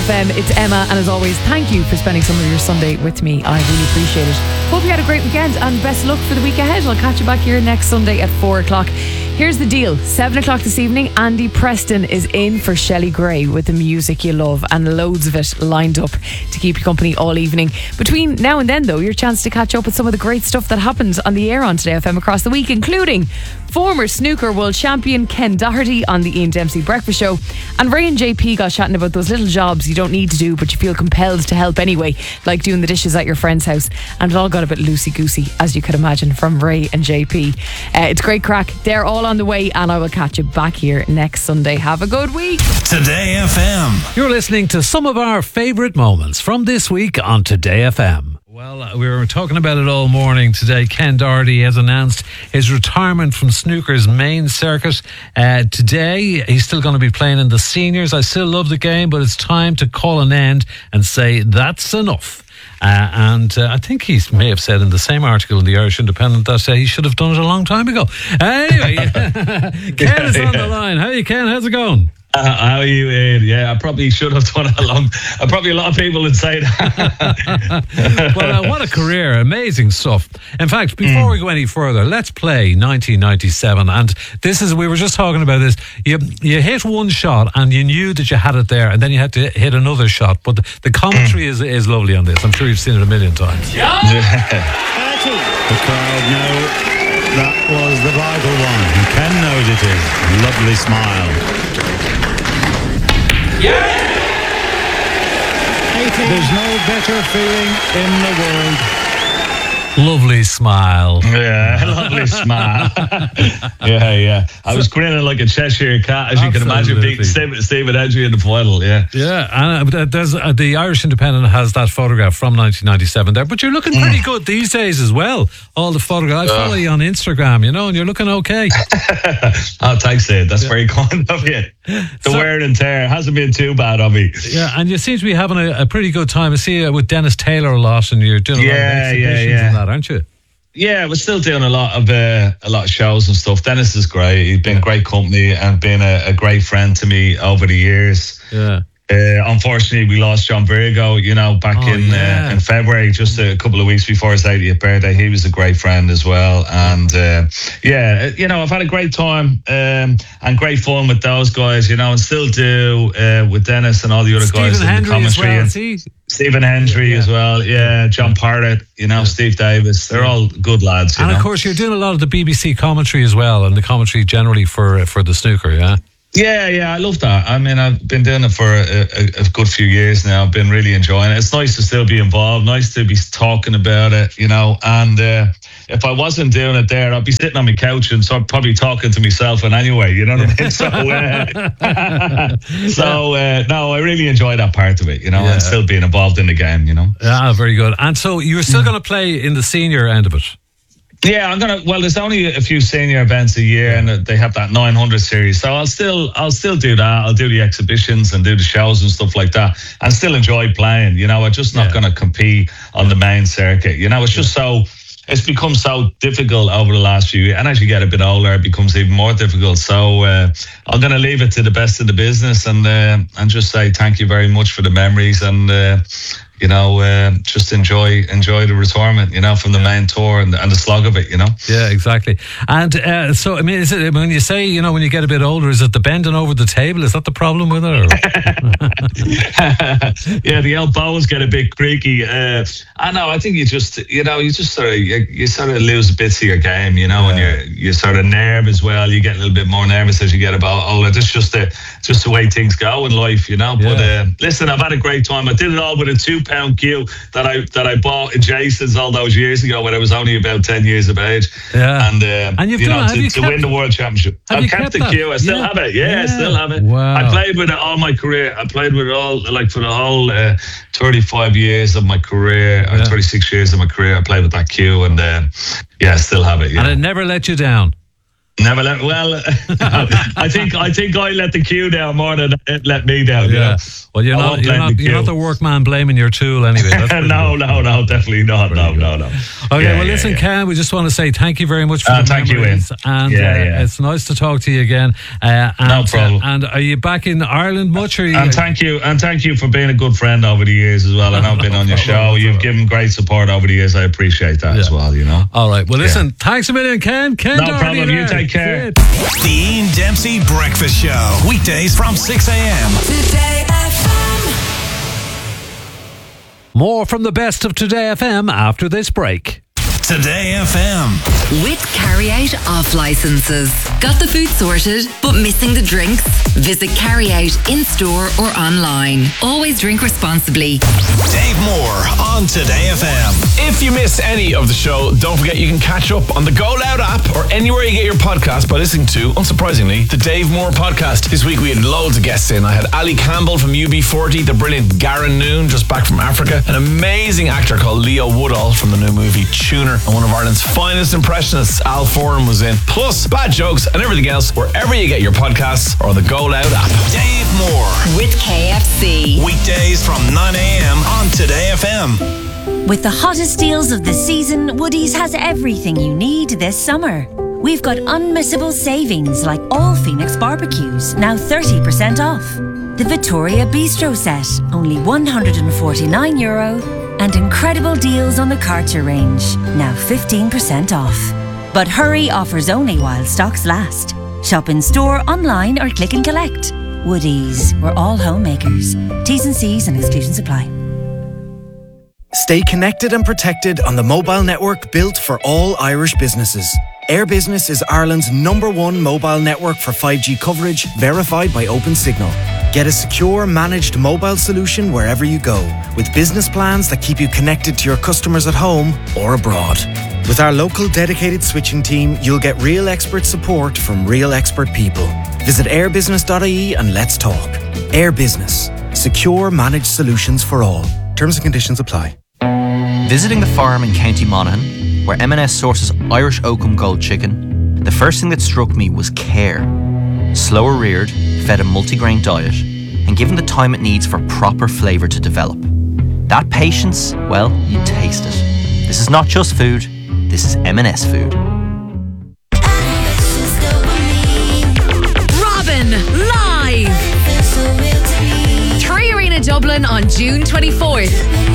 FM. It's Emma, and as always, thank you for spending some of your Sunday with me. I really appreciate it. Hope you had a great weekend, and best of luck for the week ahead. I'll catch you back here next Sunday at 4 o'clock. Here's the deal. 7 o'clock this evening, Andy Preston is in for Shelley Gray with the music you love, and loads of it lined up to keep you company all evening. Between now and then, though, your chance to catch up with some of the great stuff that happened on the air on Today FM across the week, including former snooker world champion Ken Doherty on the Ian Dempsey Breakfast Show, and Ray and JP got chatting about those little jobs you don't need to do but you feel compelled to help anyway, like doing the dishes at your friend's house, and it all got a bit loosey-goosey, as you could imagine, from Ray and JP. It's great crack. They're all on the way, and I will catch you back here next Sunday. Have a good week. Today FM. You're listening to some of our favourite moments from this week on Today FM. Well, we were talking about it all morning today. Ken Doherty has announced his retirement from snooker's main circuit. Today, he's still going to be playing in the seniors. I still love the game, but it's time to call an end and say that's enough. And I think he may have said in the same article in the Irish Independent that he should have done it a long time ago. Anyway, Ken is on the line. How are you, Ken? How's it going? How are you, Ian? Yeah, I probably should have done it along. Probably a lot of people would say that. Well, what a career. Amazing stuff. In fact, before we go any further, let's play 1997. And this is, we were just talking about this. You hit one shot and you knew that you had it there, and then you had to hit another shot. But the commentary is lovely on this. I'm sure you've seen it a million times. Yeah. The crowd know that was the vital one. And Ken knows it is. Lovely smile. Yeah. There's no better feeling in the world. Lovely smile. Yeah, lovely smile. Yeah. I was grinning like a Cheshire cat, as you can imagine, beating Stephen Hendry in the final. Yeah. And there's the Irish Independent has that photograph from 1997 there, but you're looking pretty good these days as well. All the photographs. I follow you on Instagram, and you're looking okay. Oh, thanks, Ed. That's very kind of you. The wear and tear hasn't been too bad on me. Yeah, and you seem to be having a pretty good time. I see you with Dennis Taylor a lot, and you're doing a lot of exhibitions and that, aren't you? Yeah, we're still doing a lot of shows and stuff. Dennis is great. He's been great company and been a great friend to me over the years. Yeah. Unfortunately, we lost John Virgo, back in February, just a couple of weeks before his 80th birthday. He was a great friend as well. And, I've had a great time and great fun with those guys, and still do with Dennis and all the other guys in the commentary. Stephen Hendry as well, John Parrott, Steve Davis. They're all good lads, And, of course, you're doing a lot of the BBC commentary as well, and the commentary generally for the snooker, yeah? Yeah, I love that. I mean, I've been doing it for a good few years now. I've been really enjoying it. It's nice to still be involved, nice to be talking about it, and if I wasn't doing it there, I'd be sitting on my couch and probably talking to myself and anyway, you know what I mean? No, I really enjoy that part of it, and still being involved in the game, Yeah, very good. And so you're still going to play in the senior end of it? Yeah, there's only a few senior events a year, and they have that 900 series. So I'll still do that. I'll do the exhibitions and do the shows and stuff like that, and still enjoy playing. I'm just not going to compete on the main circuit. It's just it's become so difficult over the last few years, and as you get a bit older, it becomes even more difficult. So I'm going to leave it to the best of the business, and just say thank you very much for the memories, and just enjoy the retirement, from the main tour and the slog of it, Yeah, exactly. And so, I mean, is it when you say, when you get a bit older, is it the bending over the table? Is that the problem with it? Yeah, the old bones get a bit creaky. I know. I think you just sort of lose bits of your game, and you're sort of nerve as well. You get a little bit more nervous as you get about older. It's just the way things go in life, But listen, I've had a great time. I did it all with a £2 cue that I bought in Jason's all those years ago when I was only about 10 years of age. Yeah. And you've to win the world championship. I've kept the cue. I still have it. Yeah, I still have it. Wow. I played with it all my career. I played with it all for the whole 35 years of my career, or 36 years of my career. I played with that cue, and I still have it. Yeah. And it never let you down. Never let. Well, I think I let the queue down more than it let me down. You know? Well, you're not the workman blaming your tool anyway. That's no, definitely not. No. Okay, listen, Ken, we just want to say thank you very much for the thank memories. You, Ian. And it's nice to talk to you again. No problem. And are you back in Ireland much? And thank you for being a good friend over the years as well. I know I've been on your show. You've given great support over the years. I appreciate that as well. You know. All right. Well, listen. Thanks a million, Ken. No problem. You take care. The Ian Dempsey Breakfast Show. Weekdays from 6 a.m. Today FM. More from the best of Today FM after this break. Today FM. With Carryout off licenses. Got the food sorted, but missing the drinks? Visit Carryout in-store or online. Always drink responsibly. Dave Moore on Today FM. If you miss any of the show, don't forget you can catch up on the Go Loud app or anywhere you get your podcast by listening to, unsurprisingly, the Dave Moore podcast. This week we had loads of guests in. I had Ali Campbell from UB40, the brilliant Garen Noon, just back from Africa, an amazing actor called Leo Woodall from the new movie Tuner, and one of Ireland's finest impressionists, Al Foran, was in. Plus, bad jokes and everything else wherever you get your podcasts or the Go Loud app. Dave Moore. With KFC. Weekdays from 9 a.m. on Today FM. With the hottest deals of the season, Woodies has everything you need this summer. We've got unmissable savings like all Phoenix barbecues, now 30% off. The Victoria Bistro set, only €149. And incredible deals on the Karcher range, now 15% off. But hurry, offers only while stocks last. Shop in store, online or click and collect. Woodies, we're all homemakers. T's and C's and exclusions apply. Stay connected and protected on the mobile network built for all Irish businesses. Air Business is Ireland's #1 mobile network for 5G coverage, verified by OpenSignal. Get a secure, managed mobile solution wherever you go, with business plans that keep you connected to your customers at home or abroad. With our local dedicated switching team, you'll get real expert support from real expert people. Visit airbusiness.ie and let's talk. Air Business. Secure, managed solutions for all. Terms and conditions apply. Visiting the farm in County Monaghan, where M&S sources Irish Oakham Gold chicken, the first thing that struck me was care. Slower reared, fed a multigrain diet, and given the time it needs for proper flavour to develop. That patience, well, you taste it. This is not just food, this is M&S food. Robin, live! 3 Arena Dublin on June 24th.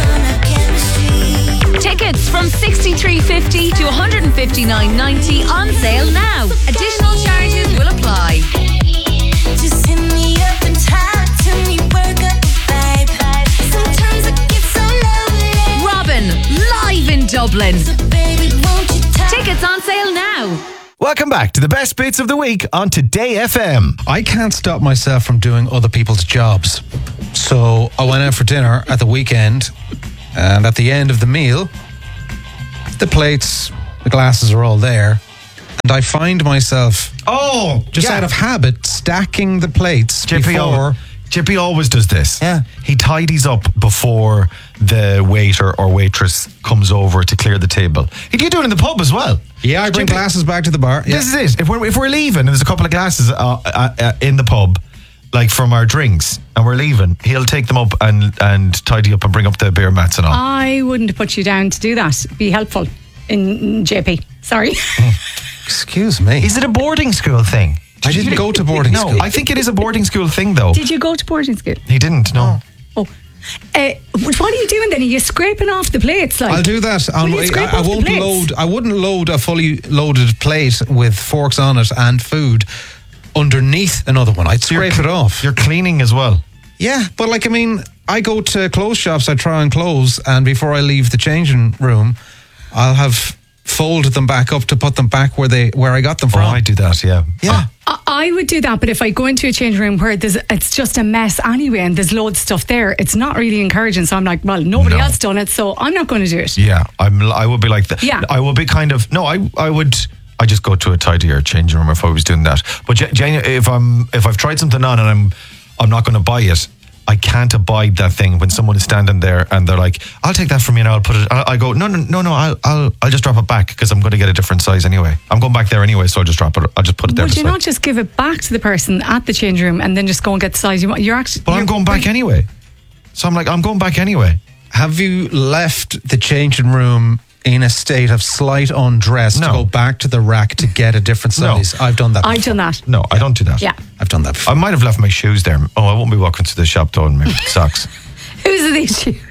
Tickets from $63.50 to $159.90 on sale now. Additional charges will apply. Just hit me up and talk to me, work up a vibe. Sometimes I get so lonely. Robin, live in Dublin. So baby, won't you talk? Tickets on sale now. Welcome back to the best bits of the week on Today FM. I can't stop myself from doing other people's jobs. So I went out for dinner at the weekend, and at the end of the meal, the plates, the glasses are all there, and I find myself, out of habit, stacking the plates before. Jippy always does this. Yeah. He tidies up before the waiter or waitress comes over to clear the table. You do it in the pub as well. Yeah, I bring glasses back to the bar. Yeah. This is it. If we're leaving and there's a couple of glasses in the pub, like from our drinks, and we're leaving, he'll take them up and tidy up and bring up the beer mats and all. I wouldn't put you down to do that. Be helpful in JP. Sorry. Excuse me. Is it a boarding school thing? I didn't go to boarding school. No, I think it is a boarding school thing, though. Did you go to boarding school? He didn't, no. Oh. What are you doing then? Are you scraping off the plates? Like? I'll do that. I wouldn't load a fully loaded plate with forks on it and food underneath another one. I'd scrape it off. You're cleaning as well. Yeah, but I go to clothes shops, I try on clothes, and before I leave the changing room, I'll have folded them back up to put them back where I got them from. Oh, I do that, yeah. Yeah. I would do that, but if I go into a changing room where it's just a mess anyway and there's loads of stuff there, it's not really encouraging. So I'm like, well, nobody else done it, so I'm not going to do it. Yeah, I would be like that. Yeah. I would be kind of, no, I would... I just go to a tidier changing room if I was doing that. But Jane, if I've tried something on and I'm not going to buy it, I can't abide that thing when someone is standing there and they're like, I'll take that from you now, I'll put it, I go, no, I'll just drop it back because I'm going to get a different size anyway. I'm going back there anyway, so I'll just drop it, I'll just put it there. Would you not just give it back to the person at the change room and then just go and get the size you want? I'm going back anyway. So I'm like, I'm going back anyway. Have you left the changing room in a state of slight undress to go back to the rack to get a different size? I've done that. I've done that. No, I don't do that. Yeah. I've done that before. I might have left my shoes there. Oh, I won't be walking to the shop though in my socks. Whose are these shoes?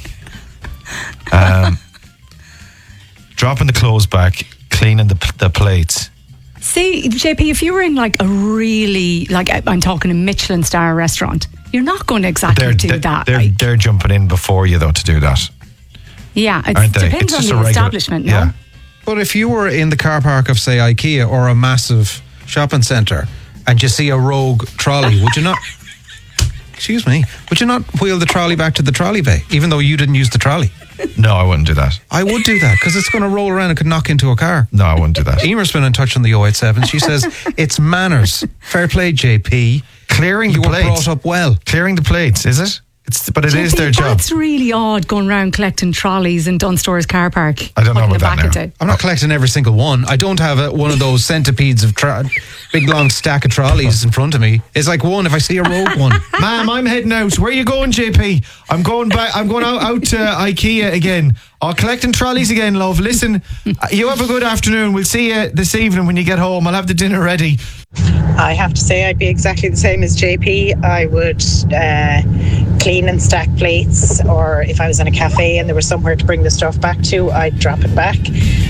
Dropping the clothes back, cleaning the plates. See, JP, if you were in like a really, like I'm talking a Michelin star restaurant, you're not going to exactly do that. They're jumping in before you though to do that. Yeah, it Aren't they? depends It's on just the a establishment, no? Yeah. But if you were in the car park of, say, IKEA or a massive shopping centre and you see a rogue trolley, would you not... Excuse me. Would you not wheel the trolley back to the trolley bay, even though you didn't use the trolley? No, I wouldn't do that. I would do that because it's going to roll around and could knock into a car. No, I wouldn't do that. Emer's been in touch on the 087. She says, it's manners. Fair play, JP. Clearing you the were plates. brought up well. Clearing the plates, is it? But it is their job. That's really odd, going around collecting trolleys in Dunstore's car park. I don't know putting about it that back now. into. I'm not collecting every single one. I don't have one of those centipedes of big long stack of trolleys in front of me. It's like one if I see a rogue one. Ma'am, I'm heading out. Where are you going, JP? I'm going back. I'm going out to IKEA again. Oh, collecting trolleys again, love. Listen, you have a good afternoon. We'll see you this evening when you get home. I'll have the dinner ready. I have to say I'd be exactly the same as JP. I would clean and stack plates, or if I was in a cafe and there was somewhere to bring the stuff back to, I'd drop it back.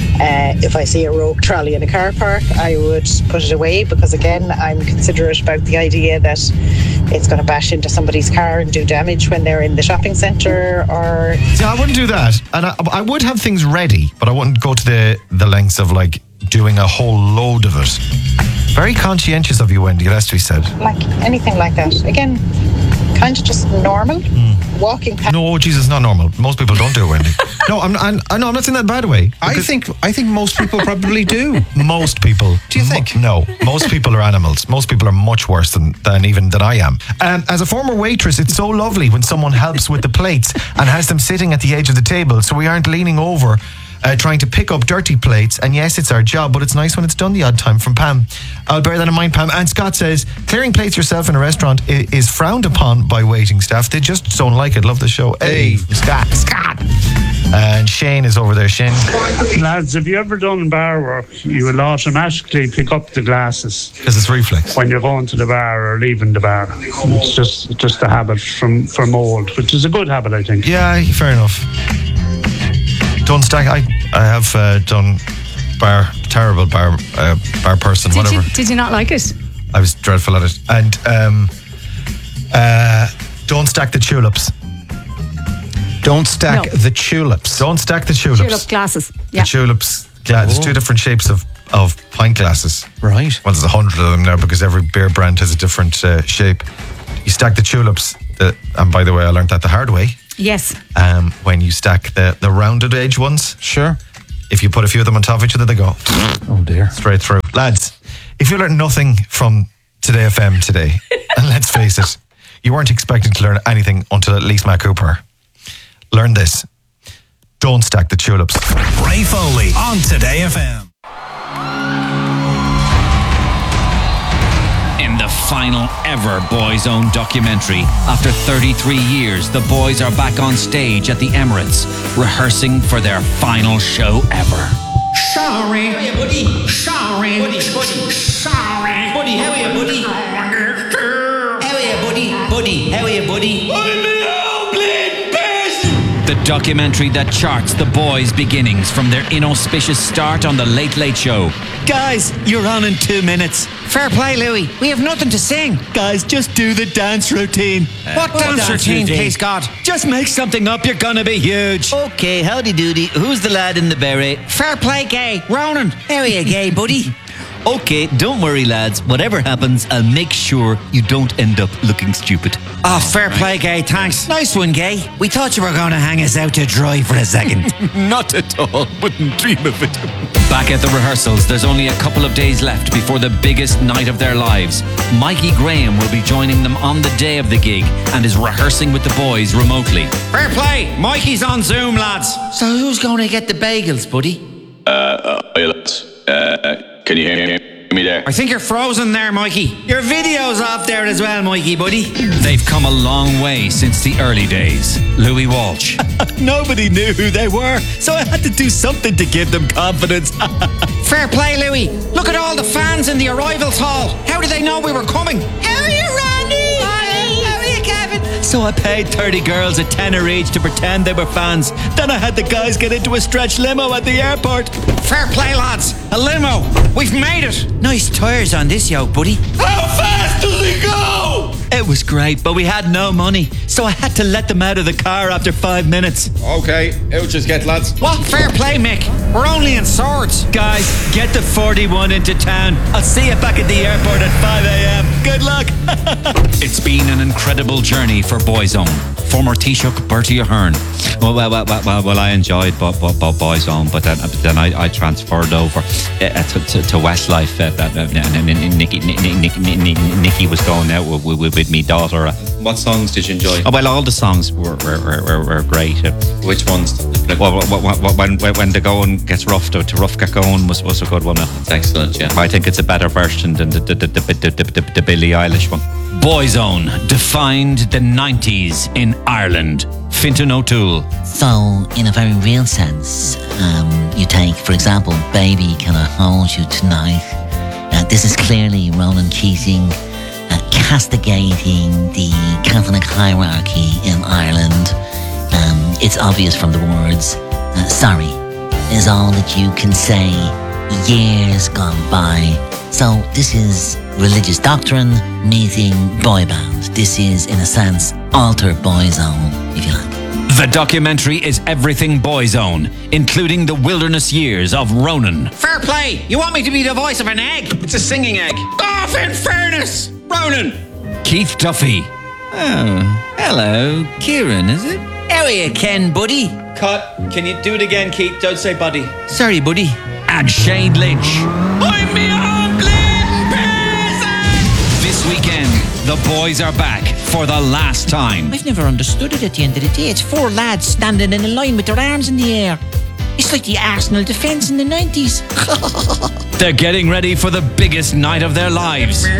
If I see a rogue trolley in a car park, I would put it away because, again, I'm considerate about the idea that it's going to bash into somebody's car and do damage when they're in the shopping centre. Or See, I wouldn't do that. And I would have things ready, but I wouldn't go to the lengths of like doing a whole load of it. Very conscientious of you, Wendy, it has to be said. like anything like that. Again, kind of just normal. Walking past. No, Jesus, not normal. Most people don't do it, Wendy. No, I'm not saying that in a bad way. I think most people probably do. Most people. Do you think? No. Most people are animals. Most people are much worse than I am. As a former waitress, it's so lovely when someone helps with the plates and has them sitting at the edge of the table so we aren't leaning over trying to pick up dirty plates. And yes, it's our job, but it's nice when it's done the odd time, from Pam. I'll bear that in mind, Pam. And Scott says, clearing plates yourself in a restaurant is frowned upon by waiting staff. They just don't like it. Love the show. Hey, Scott. And Shane is over there. Shane. Lads, have you ever done bar work? You will automatically pick up the glasses. Because it's reflex. When you're going to the bar or leaving the bar. It's just a habit from old, which is a good habit, I think. Yeah, fair enough. Don't stack. I have done terrible bar person, whatever. Did you not like it? I was dreadful at it. And don't stack the tulips. Don't stack the tulips. Don't stack the tulips. Tulip glasses. Yeah. The tulips. There's two different shapes of pint glasses. Right. Well, there's 100 of them now because every beer brand has a different shape. You stack the tulips. And by the way, I learned that the hard way. Yes. When you stack the rounded edge ones. Sure. If you put a few of them on top of each other, they go. Oh dear. Straight through. Lads, if you learned nothing from Today FM today, and let's face it, you weren't expecting to learn anything until at least Matt Cooper. Learn this. Don't stack the tulips. Ray Foley on Today FM. In the final ever Boys Own documentary, after 33 years, the boys are back on stage at the Emirates, rehearsing for their final show ever. Sorry. How are you, buddy? Sorry. Buddy. Sorry. Buddy, how are you, buddy? How are you, buddy? Buddy, how are you, buddy? I'm the old best. The documentary that charts the boys' beginnings from their inauspicious start on the Late Late Show. Guys, you're on in 2 minutes. Fair play, Louis. We have nothing to sing. Guys, just do the dance routine. What dance routine, please God? Just make something up. You're gonna be huge. Okay, howdy doody. Who's the lad in the beret? Fair play, gay. Ronan. How are you, gay, buddy? Okay, don't worry, lads. Whatever happens, I'll make sure you don't end up looking stupid. Oh, fair play, Gay. Thanks. Nice one, Gay. We thought you were going to hang us out to dry for a second. Not at all. Wouldn't dream of it. Back at the rehearsals, there's only a couple of days left before the biggest night of their lives. Mikey Graham will be joining them on the day of the gig and is rehearsing with the boys remotely. Fair play. Mikey's on Zoom, lads. So who's going to get the bagels, buddy? Hey, lads. Can you hear me there? I think you're frozen there, Mikey. Your video's off there as well, Mikey, buddy. They've come a long way since the early days. Louis Walsh. Nobody knew who they were, so I had to do something to give them confidence. Fair play, Louis. Look at all the fans in the arrivals hall. How did they know we were coming? How are you, Randy? Hi. How are you, Kevin? So I paid 30 girls a tenner each to pretend they were fans. Then I had the guys get into a stretch limo at the airport. Fair play, lads. A limo. We've made it. Nice tyres on this yoke, buddy. How fast does it go? It was great, but we had no money, so I had to let them out of the car after 5 minutes. Okay, out just get, lads. What? Fair play, Mick. We're only in Swords. Guys, get the 41 into town. I'll see you back at the airport at 5 a.m. Good luck. It's been an incredible journey for Boyzone. Former Taoiseach Bertie Ahern. Well, I enjoyed Boyzone, but then I transferred over to Westlife. Nikki was going out with me daughter. What songs did you enjoy? Oh, well, all the songs were great. Which ones? Well, when the going gets rough, to rough get going was a good one. It's excellent, yeah. I think it's a better version than the Billie Eilish one. Boyzone defined the 90s in Ireland. Fintan O'Toole. So, in a very real sense, you take, for example, Baby Can I Hold You Tonight? This is clearly Ronan Keating castigating the Catholic hierarchy in Ireland. It's obvious from the words, sorry is all that you can say, years gone by. So this is religious doctrine meeting boy band. This is, in a sense, alter Boyzone, if you like. The documentary is everything Boyzone, including the wilderness years of Ronan. Fair play. You want me to be the voice of an egg? It's a singing egg. Off in fairness. Ronan. Keith Duffy. Oh, hello. Kieran, is it? How are you, Ken, buddy? Cut. Can you do it again, Keith? Don't say buddy. Sorry, buddy. And Shane Lynch. I'm me own person! This weekend, the boys are back for the last time. I've never understood it at the end of the day. It's 4 lads standing in a line with their arms in the air. It's like the Arsenal defence in the 90s. They're getting ready for the biggest night of their lives.